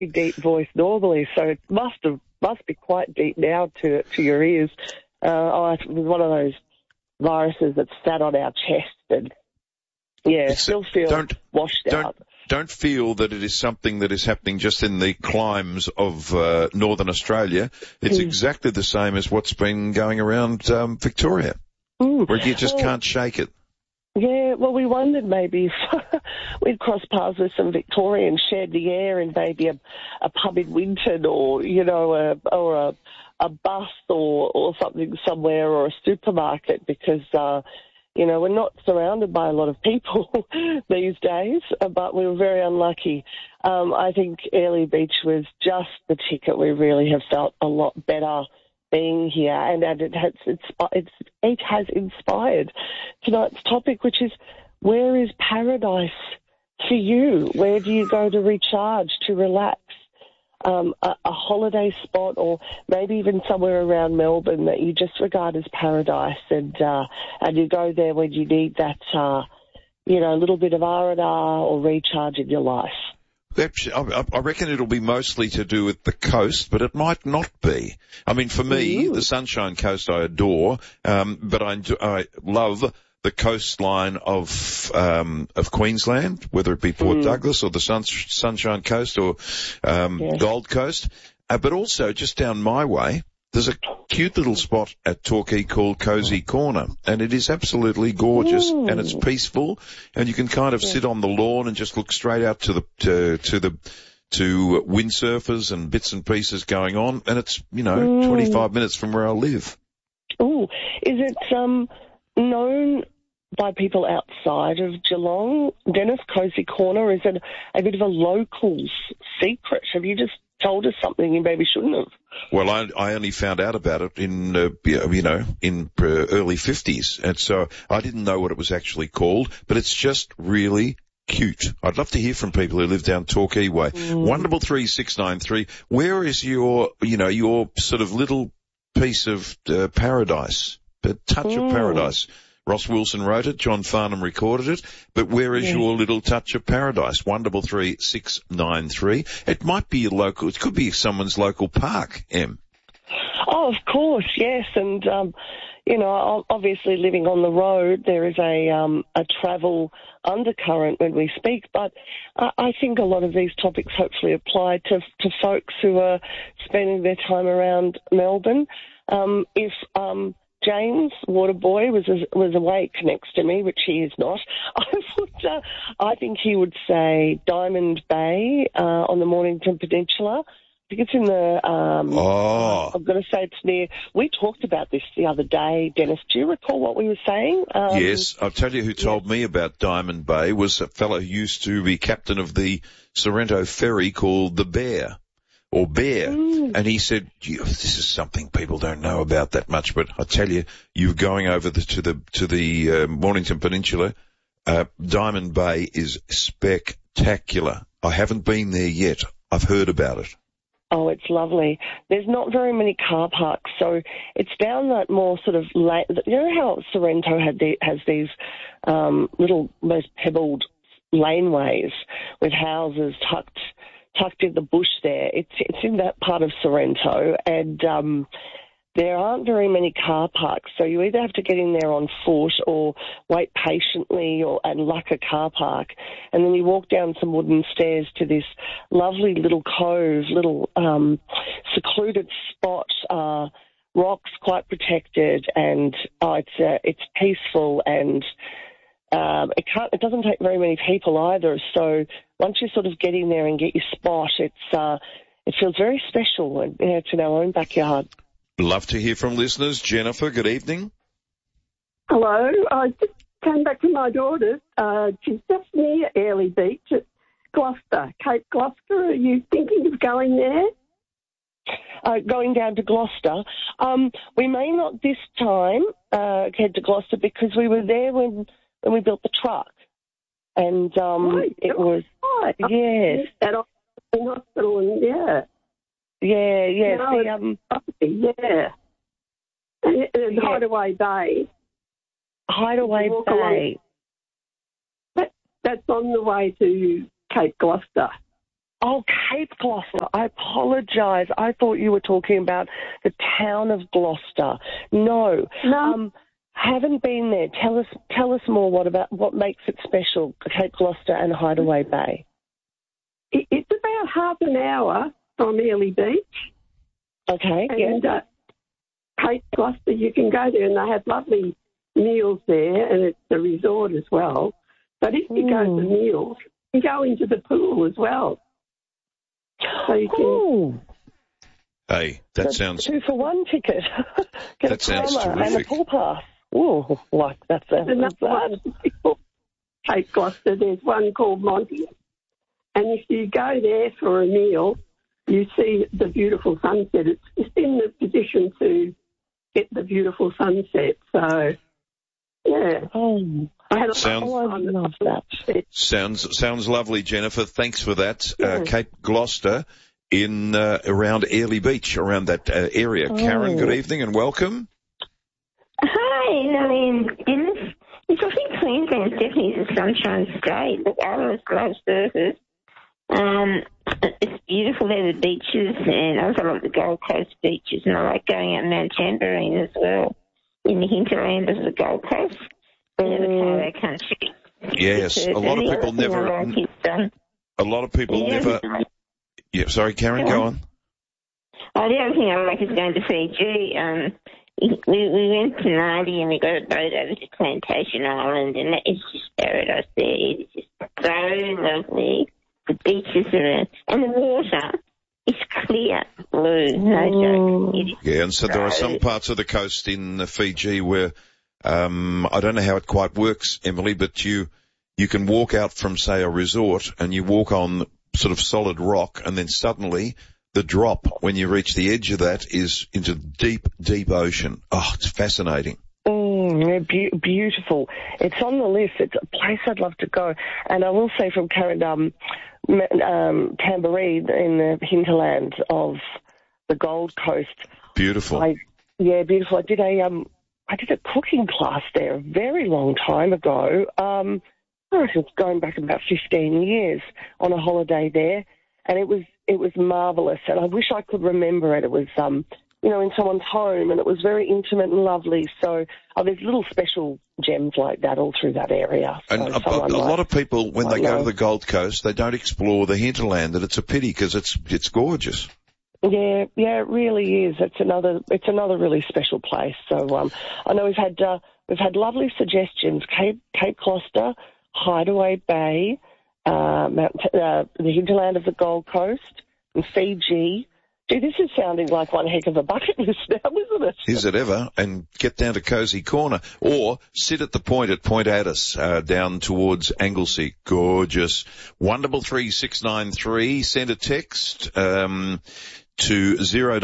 deep voice normally, so it must be quite deep now to your ears. It was one of those viruses that sat on our chest, and still feel washed out. Don't feel that it is something that is happening just in the climes of northern Australia. It's exactly the same as what's been going around Victoria, where you just can't shake it. Yeah, well, we wondered maybe if we'd cross paths with some Victorians, shared the air in maybe a pub in Winton, or a bus or something somewhere, or a supermarket, because we're not surrounded by a lot of people these days, but we were very unlucky. I think Airlie Beach was just the ticket. We really have felt a lot better being here, and it has inspired tonight's topic, which is, where is paradise for you? Where do you go to recharge, to relax? A holiday spot, or maybe even somewhere around Melbourne that you just regard as paradise, and you go there when you need that, little bit of R&R or recharge in your life. I reckon it'll be mostly to do with the coast, but it might not be. I mean, for me, the Sunshine Coast I adore, but I love the coastline of Queensland, whether it be Port Douglas or the Sunshine Coast or Gold Coast, but also just down my way, there's a cute little spot at Torquay called Cozy Corner, and it is absolutely gorgeous, and it's peaceful, and you can kind of sit on the lawn and just look straight out to windsurfers and bits and pieces going on, and it's 25 minutes from where I live. Oh, is it known by people outside of Geelong, Dennis, Cozy Corner? Is it a bit of a local's secret? Have you just told us something you maybe shouldn't have? Well, I only found out about it in early 50s, and so I didn't know what it was actually called, but it's just really cute. I'd love to hear from people who live down Torquay way. 133693. Where is your sort of little piece of paradise, a touch of paradise? Ross Wilson wrote it, John Farnham recorded it, but where is your little touch of paradise? 133693. It might be your local, it could be someone's local park, Em. Oh, of course, yes, and, obviously living on the road, there is a travel undercurrent when we speak, but I think a lot of these topics hopefully apply to folks who are spending their time around Melbourne. If James Waterboy was awake next to me, which he is not, I think he would say Diamond Bay on the Mornington Peninsula. I think it's in the, I'm going to say it's near, we talked about this the other day, Dennis. Do you recall what we were saying? Yes, I'll tell you who told me about Diamond Bay was a fellow who used to be captain of the Sorrento ferry called the Bear. And he said, this is something people don't know about that much, but I tell you, you're going over to the Mornington Peninsula. Diamond Bay is spectacular. I haven't been there yet. I've heard about it. Oh, it's lovely. There's not very many car parks, so it's down that more sort of lane. You know how Sorrento has these little, most pebbled laneways with houses tucked in the bush there. It's in that part of Sorrento, and there aren't very many car parks, so you either have to get in there on foot or wait patiently and luck a car park, and then you walk down some wooden stairs to this lovely little cove, little secluded spot, rocks quite protected, and it's peaceful, and it doesn't take very many people either, so once you sort of get in there and get your spot, it feels very special, and it's in our own backyard. Love to hear from listeners. Jennifer, good evening. Hello. I just came back from my daughter's. She's just near Airlie Beach at Gloucester, Cape Gloucester. Are you thinking of going there? Going down to Gloucester. We may not this time head to Gloucester because we were there when we built the truck. And it was, yes. At the hospital, and Yeah. And Hideaway Bay. Hideaway Bay. That's on the way to Cape Gloucester. Oh, Cape Gloucester. I apologise. I thought you were talking about the town of Gloucester. No. Haven't been there. Tell us more. What makes it special, Cape Gloucester and Hideaway Bay? It's about half an hour from Airlie Beach. Okay. And Cape Gloucester, you can go there, and they have lovely meals there, and it's a resort as well. But if you go for meals, you go into the pool as well. So you can. Hey, that sounds 2-for-1 ticket. Get that a sounds timer and a terrific. pool pass. Oh, like that sounds Another one, Cape Gloucester. There's one called Monty, and if you go there for a meal, you see the beautiful sunset. It's just in the position to get the beautiful sunset. So, yeah. Oh, I love that. Sounds lovely, Jennifer. Thanks for that. Cape Gloucester in around Airlie Beach, around that area. Karen, good evening and welcome. Hi, Lillian. I think Queensland definitely is a sunshine state. The weather is low surface. It's beautiful there, the beaches, and I also like the Gold Coast beaches, and I like going out Mount Tamborine as well, in the hinterland of the Gold Coast. That country. Yes, a lot of people never. A lot of people never. Yeah, sorry, Karen, go on. Oh, the other thing I like is going to Fiji. We went to Nadi and we got a boat over to Plantation Island, and it's just paradise there. It's just so lovely. The beaches are, and the water is clear blue, no joke. Yeah, and so there are some parts of the coast in Fiji where I don't know how it quite works, Emily, but you can walk out from, say, a resort and you walk on sort of solid rock, and then suddenly the drop when you reach the edge of that is into deep, deep ocean. Oh, it's fascinating. Beautiful. It's on the list. It's a place I'd love to go. And I will say from Karen, Tamborine in the hinterland of the Gold Coast. Beautiful. Beautiful. I did a cooking class there a very long time ago. It's going back about 15 years on a holiday there, and it was marvellous. And I wish I could remember it. It was in someone's home, and it was very intimate and lovely. So there's little special gems like that all through that area. So and a lot of people, when they go to the Gold Coast, they don't explore the hinterland, and it's a pity because it's gorgeous. Yeah, it really is. It's another really special place. So I know we've had lovely suggestions: Cape Gloucester, Hideaway Bay, the hinterland of the Gold Coast, and Fiji. Gee, this is sounding like one heck of a bucket list now, isn't it? Is it ever? And get down to Cozy Corner, or sit at the point at Point Addis, down towards Anglesey. Gorgeous. 133693. Send a text to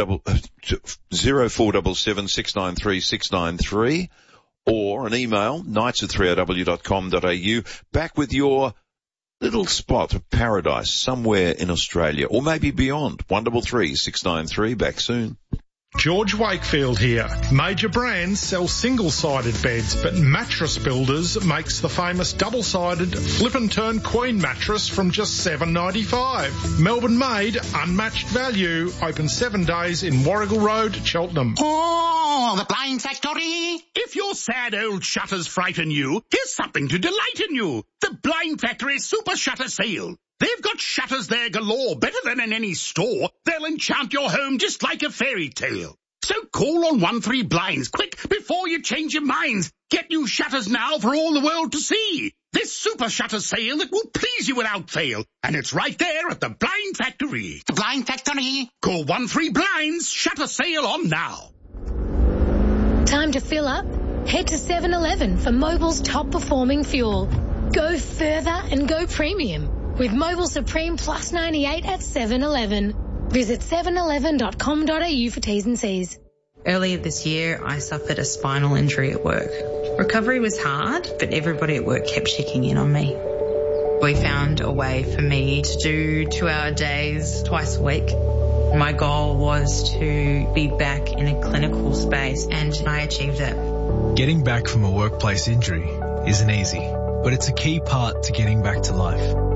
0477 693 693, or an email, nights@3rw.com.au. Back with your little spot of paradise somewhere in Australia, or maybe beyond. 133693. Back soon. George Wakefield here. Major brands sell single-sided beds, but Mattress Builders makes the famous double-sided flip and turn queen mattress from just $7.95. Melbourne made, unmatched value. Open 7 days in Warrigal Road, Cheltenham. Oh, the Blind Factory. If your sad old shutters frighten you, here's something to delight in you. The Blind Factory Super Shutter Sale. They've got shutters there galore, better than in any store. They'll enchant your home just like a fairy tale. So call on 13 Blinds, quick, before you change your minds. Get new shutters now for all the world to see. This super shutter sale that will please you without fail. And it's right there at the Blind Factory. The Blind Factory. Call 13 Blinds, shutter sale on now. Time to fill up? Head to 7-Eleven for Mobil's top performing fuel. Go further and go premium with Mobil Supreme Plus 98 at 7-Eleven. Visit 7eleven.com.au for T's and C's. Earlier this year, I suffered a spinal injury at work. Recovery was hard, but everybody at work kept checking in on me. We found a way for me to do 2-hour days twice a week. My goal was to be back in a clinical space, and I achieved it. Getting back from a workplace injury isn't easy, but it's a key part to getting back to life.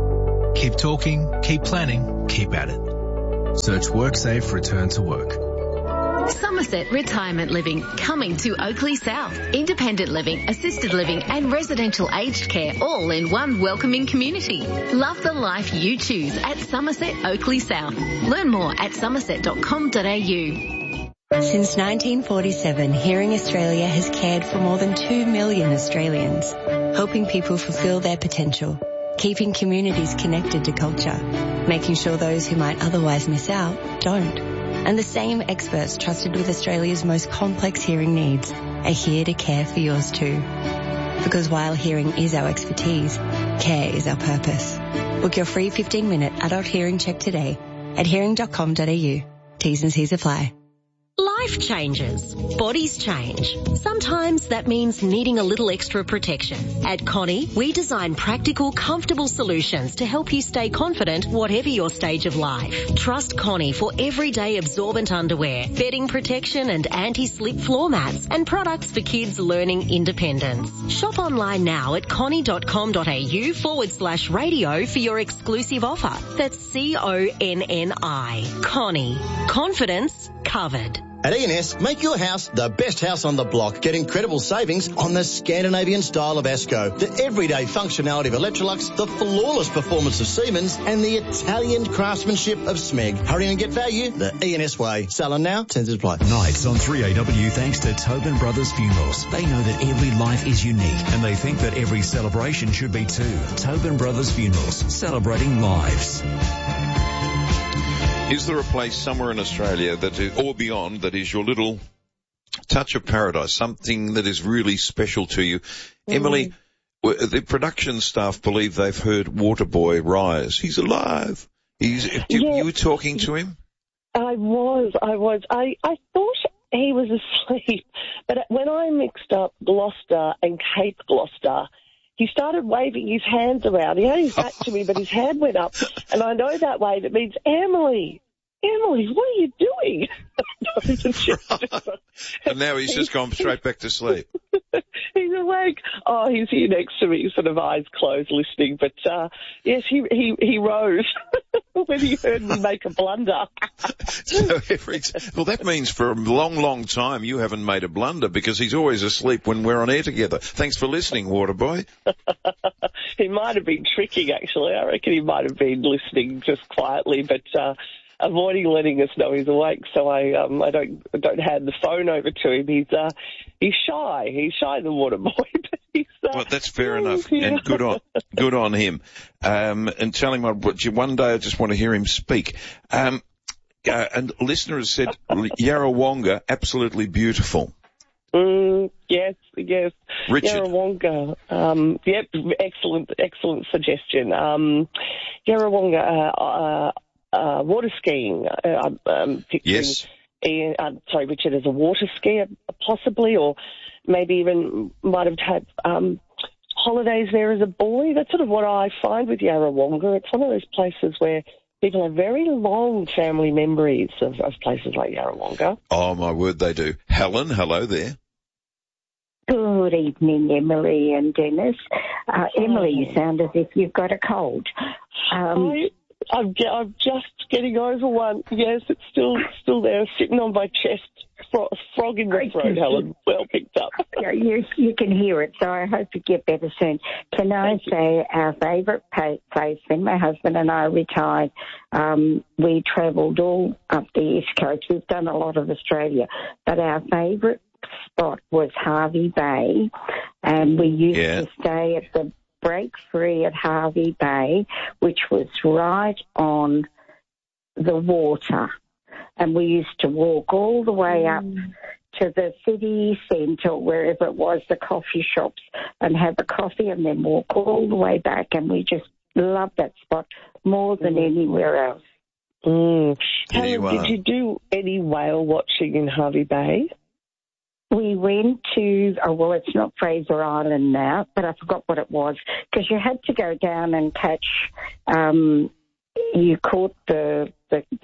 Keep talking, keep planning, keep at it. Search WorkSafe Return to Work. Somerset Retirement Living, coming to Oakley South. Independent living, assisted living and residential aged care all in one welcoming community. Love the life you choose at Somerset Oakley South. Learn more at somerset.com.au. Since 1947, Hearing Australia has cared for more than 2 million Australians, helping people fulfil their potential, keeping communities connected to culture, making sure those who might otherwise miss out don't. And the same experts trusted with Australia's most complex hearing needs are here to care for yours too. Because while hearing is our expertise, care is our purpose. Book your free 15-minute adult hearing check today at hearing.com.au. T's and C's apply. Life changes. Bodies change. Sometimes that means needing a little extra protection. At Connie, we design practical, comfortable solutions to help you stay confident whatever your stage of life. Trust Connie for everyday absorbent underwear, bedding protection and anti-slip floor mats, and products for kids learning independence. Shop online now at connie.com.au/radio for your exclusive offer. That's CONNI. Connie. Confidence covered. At E&S, make your house the best house on the block. Get incredible savings on the Scandinavian style of Asco, the everyday functionality of Electrolux, the flawless performance of Siemens, and the Italian craftsmanship of Smeg. Hurry and get value the E&S way. Selling now, tends to apply. Nights on 3AW thanks to Tobin Brothers Funerals. They know that every life is unique and they think that every celebration should be too. Tobin Brothers Funerals, celebrating lives. Is there a place somewhere in Australia that is, or beyond, that is your little touch of paradise, something that is really special to you? Emily, the production staff believe they've heard Waterboy rise. He's alive. You were talking to him? I was. I thought he was asleep, but when I mixed up Gloucester and Cape Gloucester, he started waving his hands around. He had his back to me, but his hand went up. And I know that wave, it means, Emily, what are you doing? And now he's just gone straight back to sleep. He's awake. Oh, he's here next to me, sort of eyes closed, listening. But, yes, he rose when he heard me make a blunder. Well, that means for a long, long time you haven't made a blunder because he's always asleep when we're on air together. Thanks for listening, Waterboy. He might have been tricking, actually. I reckon he might have been listening just quietly, but avoiding letting us know he's awake, so I don't hand the phone over to him. He's shy. He's shy, the Waterboy. But he's, well, that's fair enough, yeah. and good on him. And tell him one day I just want to hear him speak. And a listener has said Yarrawonga, absolutely beautiful. Yes. Richard. Yarrawonga. Yep, excellent suggestion. Yarrawonga, water skiing. Yes. Sorry, Richard, as a water skier, possibly, or maybe even might have had holidays there as a boy. That's sort of what I find with Yarrawonga. It's one of those places where people have very long family memories of places like Yarrawonga. Oh, my word, they do. Helen, hello there. Good evening, Emily and Dennis. Emily, you sound as if you've got a cold. I'm just getting over one. Yes, it's still there, sitting on my chest. Frog in the throat, Helen. Well picked up. You can hear it, so I hope you get better soon. Can I say our favourite place when my husband and I retired, we travelled all up the East Coast. We've done a lot of Australia, but our favourite spot was Hervey Bay, and we used to stay at the Break Free at Hervey Bay, which was right on the water. And we used to walk all the way up to the city centre, wherever it was, the coffee shops, and have a coffee and then walk all the way back. And we just loved that spot more than anywhere else. Helen, did you do any whale watching in Hervey Bay? We went to, it's not Fraser Island now, but I forgot what it was, because you had to go down and catch, you caught the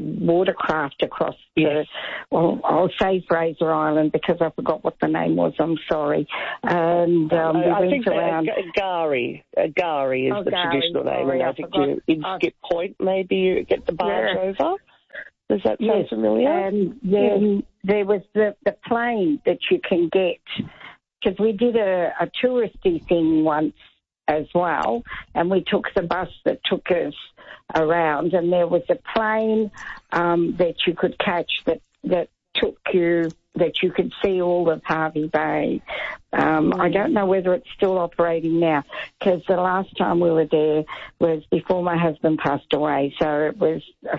watercraft across I'll say Fraser Island because I forgot what the name was. I'm sorry. And I think Agari is the traditional name. And I think in Skip Point, maybe you get the barge over. Does that sound familiar? And then there was the plane that you can get, because we did a touristy thing once as well, and we took the bus that took us around, and there was a plane that you could catch that took you, that you could see all of Hervey Bay. I don't know whether it's still operating now, because the last time we were there was before my husband passed away, so it was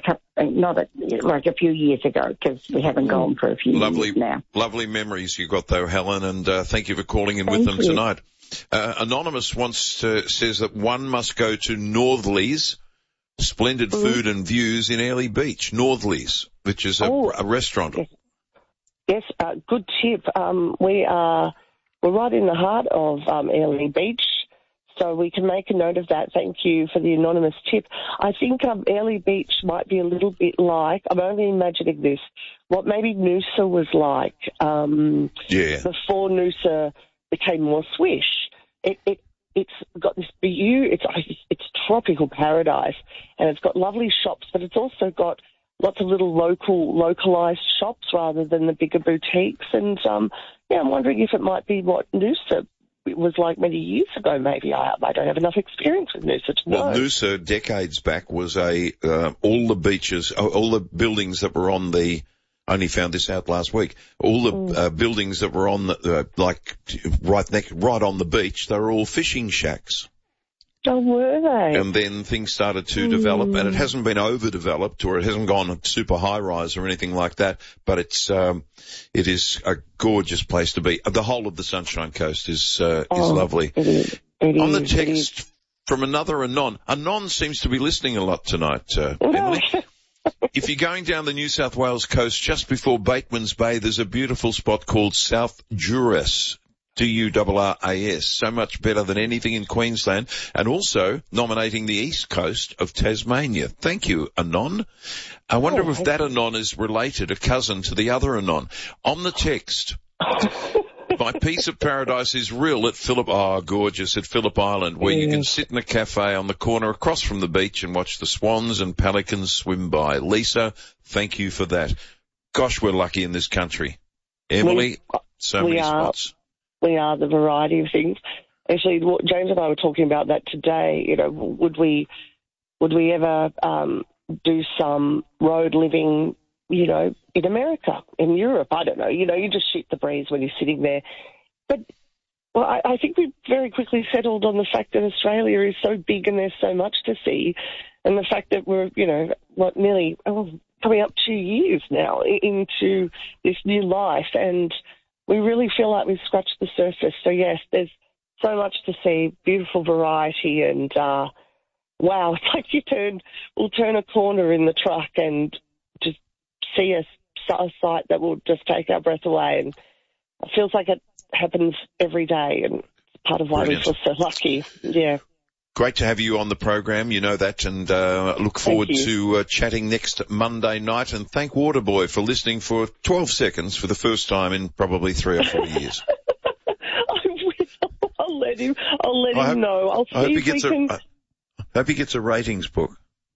a few years ago, because we haven't gone for a few years now. Lovely memories you got though, Helen, and thank you for calling in with them tonight. Anonymous says that one must go to Northley's, splendid food and views in Airlie Beach. Northley's, which is a restaurant. Yes, good tip. We're right in the heart of Airlie Beach, so we can make a note of that. Thank you for the anonymous tip. I think Airlie Beach might be a little bit like, I'm only imagining this, what maybe Noosa was like before Noosa became more swish. It's got this it's tropical paradise, and it's got lovely shops, but it's also got lots of little localized shops rather than the bigger boutiques. And I'm wondering if it might be what Noosa was like many years ago. Maybe I don't have enough experience with Noosa to know. Well, Noosa decades back was all the beaches, all the buildings that were on the. Only found this out last week. All the buildings that were on right on the beach, they were all fishing shacks. Oh, were they? And then things started to develop, and it hasn't been overdeveloped, or it hasn't gone super high rise or anything like that. But it is a gorgeous place to be. The whole of the Sunshine Coast is lovely. It is. On the text from another Anon. Anon seems to be listening a lot tonight, Emily. If you're going down the New South Wales coast just before Bateman's Bay, there's a beautiful spot called South Duras, Durras, so much better than anything in Queensland, and also nominating the east coast of Tasmania. Thank you, Anon. I wonder if that Anon is related, a cousin to the other Anon. On the text, my piece of paradise is real at gorgeous at Phillip Island, where you can sit in a cafe on the corner across from the beach and watch the swans and pelicans swim by. Lisa, thank you for that. Gosh, we're lucky in this country. Emily, many spots. We are the variety of things. Actually, James and I were talking about that today. You know, would we ever do some road living, you know, in America, in Europe? I don't know. You know, you just shoot the breeze when you're sitting there. But, well, I think we very quickly settled on the fact that Australia is so big and there's so much to see, and the fact that we're, you know, coming up 2 years now into this new life, and we really feel like we've scratched the surface. So, yes, there's so much to see, beautiful variety, and, wow, it's like we'll turn a corner in the truck and just see a sight that will just take our breath away. And it feels like it happens every day, and it's part of why we feel so lucky. Yeah. Great to have you on the program, you know that, and look forward to chatting next Monday night. And thank Waterboy for listening for 12 seconds for the first time in probably 3 or 4 years. I'll let him know. I'll see if we can. I hope he gets a ratings book.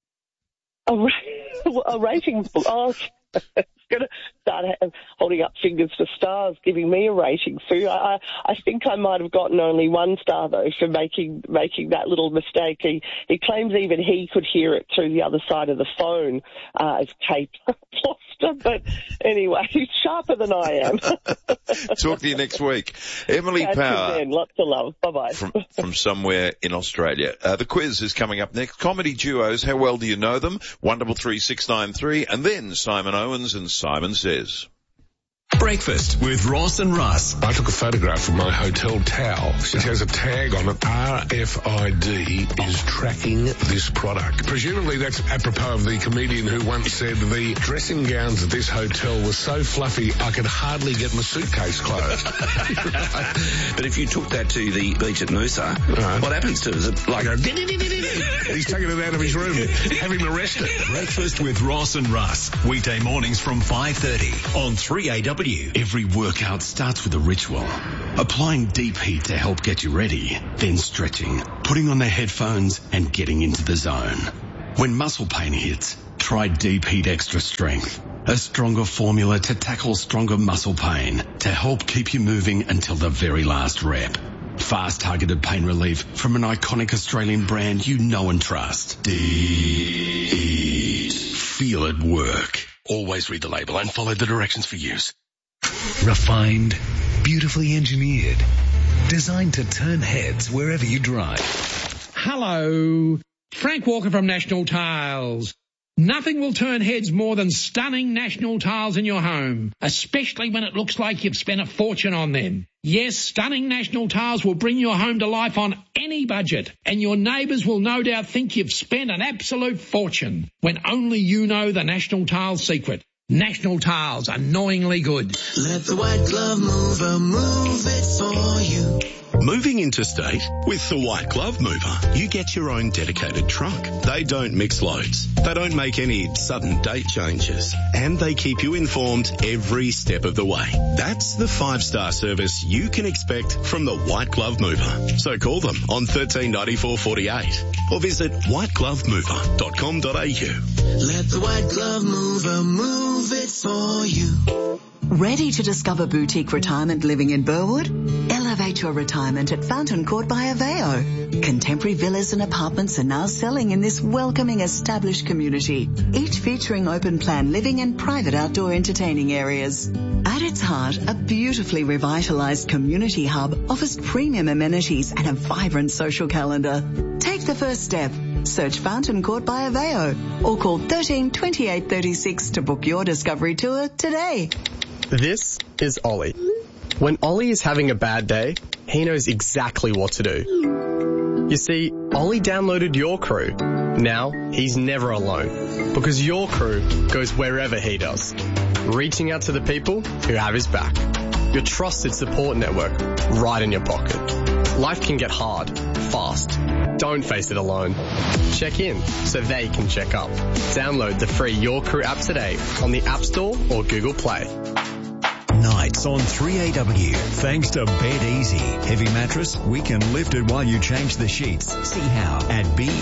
A ratings book? Oh, it's going to start holding up fingers for stars, giving me a rating, Sue. I think I might have gotten only 1 star, though, for making that little mistake. He claims even he could hear it through the other side of the phone as Kate Foster. But anyway, he's sharper than I am. Talk to you next week. Emily Power. Then. Lots of love. Bye-bye. From somewhere in Australia. The quiz is coming up next. Comedy duos, how well do you know them? 133 693, and then Simon Owens and Simon Says. Breakfast with Ross and Russ. I took a photograph of my hotel towel. It has a tag on it. RFID is tracking this product. Presumably that's apropos of the comedian who once said the dressing gowns at this hotel were so fluffy I could hardly get my suitcase closed. But if you took that to the beach at Noosa, what happens to it? Is it like a... He's taking it out of his room. Have him arrested. Breakfast with Ross and Russ. Weekday mornings from 5:30 on 3AW. Every workout starts with a ritual. Applying deep heat to help get you ready, then stretching, putting on the headphones and getting into the zone. When muscle pain hits, try Deep Heat Extra Strength, a stronger formula to tackle stronger muscle pain to help keep you moving until the very last rep. Fast targeted pain relief from an iconic Australian brand you know and trust. Deep Heat. Feel it work. Always read the label and follow the directions for use. Refined, beautifully engineered, designed to turn heads wherever you drive. Hello, Frank Walker from National Tiles. Nothing will turn heads more than stunning National Tiles in your home, especially when it looks like you've spent a fortune on them. Yes, stunning National Tiles will bring your home to life on any budget, and your neighbours will no doubt think you've spent an absolute fortune, when only you know the National Tiles secret. National Tiles, annoyingly good. Let the White Glove Mover move it for you. Moving interstate with the White Glove Mover, you get your own dedicated truck. They don't mix loads. They don't make any sudden date changes. And they keep you informed every step of the way. That's the 5-star service you can expect from the White Glove Mover. So call them on 139448 or visit whiteglovemover.com.au. Let the White Glove Mover move it for you. Ready to discover boutique retirement living in Burwood? Elevate your retirement at Fountain Court by Aveo. Contemporary villas and apartments are now selling in this welcoming established community, each featuring open plan living and private outdoor entertaining areas. At its heart, a beautifully revitalised community hub offers premium amenities and a vibrant social calendar. Take the first step. Search Fountain Court by Aveo or call 13 28 36 to book your discovery tour today. This is Ollie. When Ollie is having a bad day, he knows exactly what to do. You see, Ollie downloaded Your Crew. Now, he's never alone, because Your Crew goes wherever he does, reaching out to the people who have his back. Your trusted support network right in your pocket. Life can get hard, fast. Don't face it alone. Check in so they can check up. Download the free Your Crew app today on the App Store or Google Play. Nights on 3AW. Thanks to Bed Easy. Heavy mattress, we can lift it while you change the sheets. See how at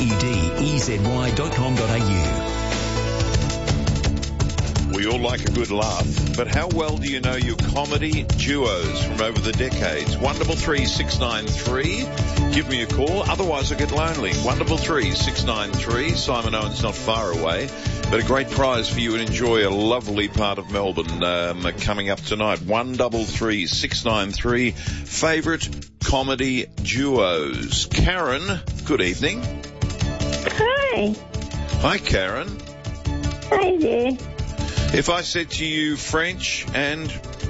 bedezy.com.au. We all like a good laugh, but how well do you know your comedy duos from over the decades? 133 693. Give me a call, otherwise I get lonely. 133 693. Simon Owen's not far away, but a great prize for you and enjoy a lovely part of Melbourne coming up tonight. 133 693. Favourite comedy duos. Karen, good evening. Hi. Hi, Karen. Hi there. If I said to you French and...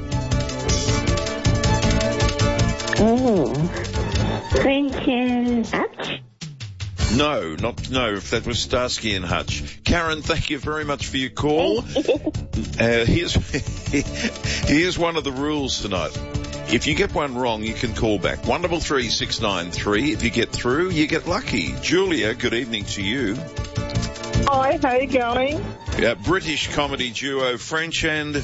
French and Hutch? No, if that was Starsky and Hutch. Karen, thank you very much for your call. Here's one of the rules tonight. If you get one wrong, you can call back. 133 693. If you get through, you get lucky. Julia, good evening to you. Hi, how you going? British comedy duo, French and...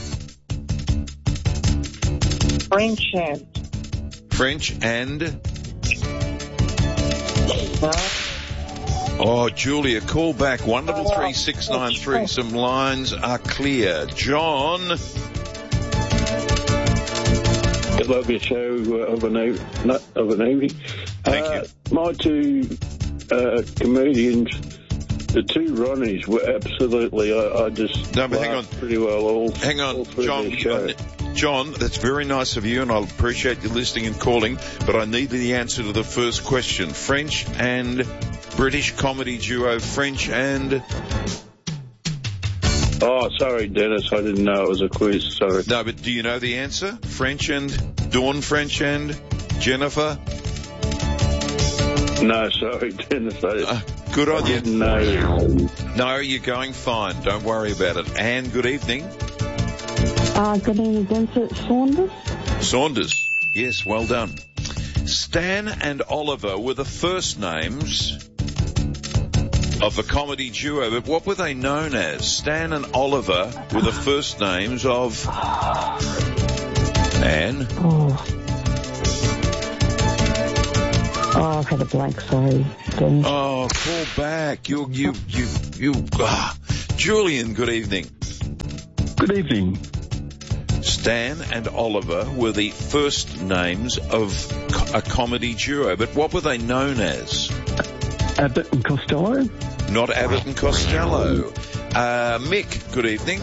Oh, Julia, call back. 133 693. Some lines are clear. John. I love your show of an evening. Thank you. My two comedians, the two Ronnies, were absolutely, I just no, but hang on. Pretty well all. Hang on, John, that's very nice of you, and I appreciate you listening and calling, but I need the answer to the first question. French and British comedy duo, French and... Oh, sorry, Dennis. I didn't know it was a quiz. Sorry. No, but do you know the answer? French End, Dawn French End, Jennifer? No, sorry, Dennis. Good on you. Didn't know. No, you're going fine. Don't worry about it. Anne, good evening. Good evening, Dennis. Saunders? Saunders. Yes, well done. Stan and Oliver were the first names of the comedy duo, but what were they known as? Stan and Oliver were the first names of... Anne? Oh, I've had a blank, sorry. Dennis. Oh, call back. Julian, good evening. Good evening. Stan and Oliver were the first names of a comedy duo, but what were they known as? Abbott and Costello? Not Abbott and Costello. Mick, good evening.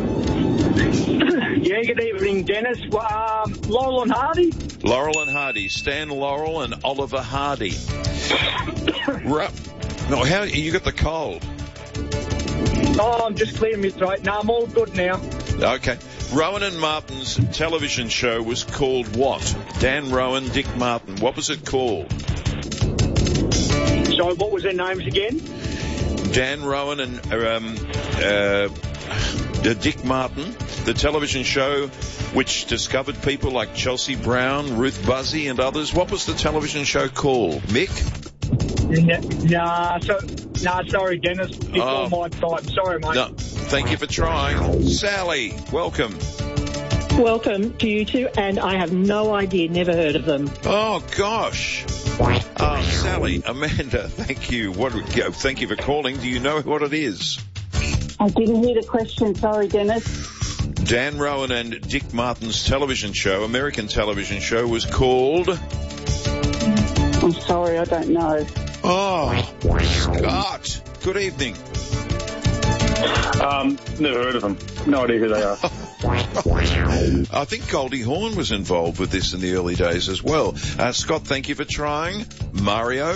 Yeah, good evening, Dennis. Laurel and Hardy? Laurel and Hardy. Stan Laurel and Oliver Hardy. No, how you got the cold? Oh, I'm just clearing my throat. No, I'm all good now. Okay. Rowan and Martin's television show was called what? Dan Rowan, Dick Martin. What was it called? So what was their names again? Dan Rowan and Dick Martin. The television show which discovered people like Chelsea Brown, Ruth Buzzy and others. What was the television show called? Mick? Sorry, Dennis. Before my time. Sorry, mate. No, thank you for trying. Sally, welcome. Welcome to you two, and I have no idea, never heard of them. Oh, gosh. Sally, Amanda, thank you. Thank you for calling. Do you know what it is? I didn't hear the question. Sorry, Dennis. Dan Rowan and Dick Martin's television show, American television show, was called... I'm sorry, I don't know. Oh, Scott. Good evening. Never heard of them. No idea who they are. I think Goldie Hawn was involved with this in the early days as well. Scott, thank you for trying. Mario?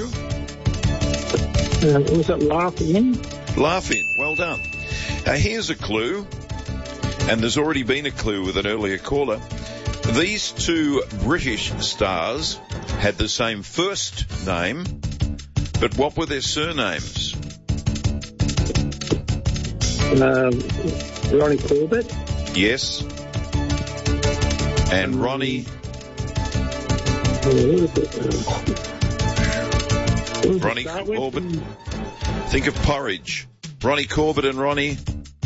Was it Laugh-In? Laugh-In. Well done. Here's a clue, and there's already been a clue with an earlier caller. These two British stars had the same first name, but what were their surnames? Ronnie Corbett? Yes. And Ronnie... Ronnie Corbett. Think of porridge. Ronnie Corbett and Ronnie...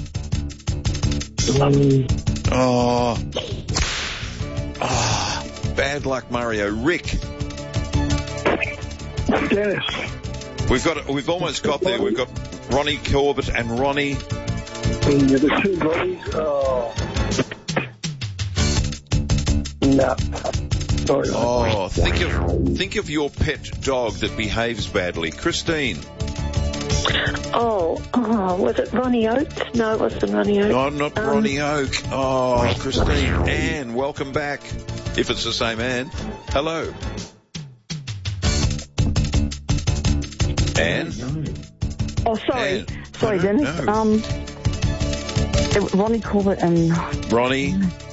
bad luck, Mario. Rick. Dennis. We've almost got there. We've got Ronnie Corbett and Ronnie. The two Ronnies. No. Sorry. Think of your pet dog that behaves badly. Christine. Was it Ronnie Oak? No, it wasn't Ronnie Oak. No, not Ronnie Oak. Oh, Christine. Anne, welcome back. If it's the same Anne. Hello. Anne? Oh, sorry. Anne. Sorry, Dennis. No. Ronnie Corbett and... Ronnie?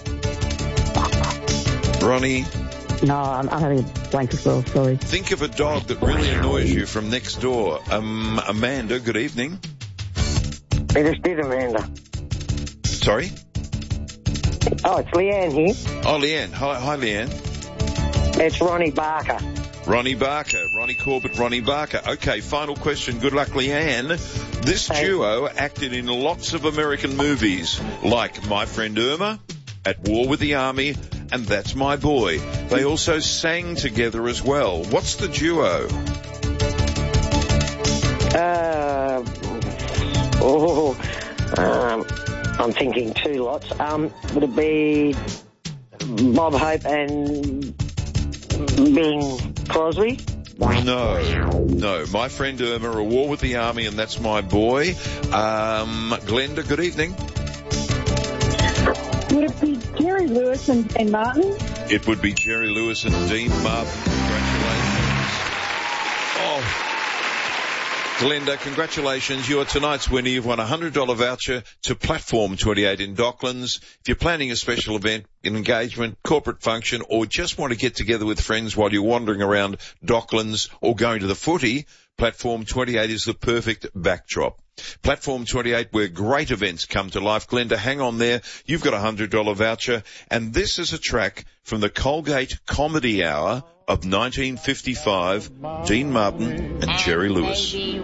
No, I'm having a blank as well, sorry. Think of a dog that really annoys you from next door. Amanda, good evening. I just did, Amanda. Sorry? Oh, it's Leanne here. Oh, Leanne. Hi, Leanne. It's Ronnie Barker. Ronnie Barker. Ronnie Corbett, Ronnie Barker. Okay, final question. Good luck, Leanne. This duo acted in lots of American movies, like My Friend Irma, At War with the Army, and That's My Boy. They also sang together as well. What's the duo? I'm thinking two lots. Would it be Bob Hope and Bing Crosby? No. My Friend Irma, A War with the Army, and That's My Boy. Glenda, good evening. Would it be Jerry Lewis and Dean Martin? It would be Jerry Lewis and Dean Martin. Congratulations. Glenda, congratulations. You're tonight's winner. You've won a $100 voucher to Platform 28 in Docklands. If you're planning a special event, an engagement, corporate function, or just want to get together with friends while you're wandering around Docklands or going to the footy, Platform 28 is the perfect backdrop. Platform 28, where great events come to life. Glenda, hang on there. You've got a $100 voucher. And this is a track from the Colgate Comedy Hour of 1955, Dean Martin and Jerry Lewis.